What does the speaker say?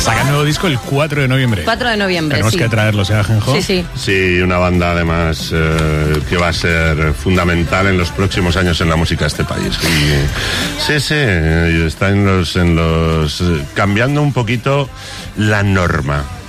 Saca nuevo disco el 4 de noviembre. 4 de noviembre, Tenemos sí. que traerlos, ¿eh, Ajenjo? Sí, sí. Sí, una banda además que va a ser fundamental en los próximos años en la música de este país. Y, está en los cambiando un poquito la norma.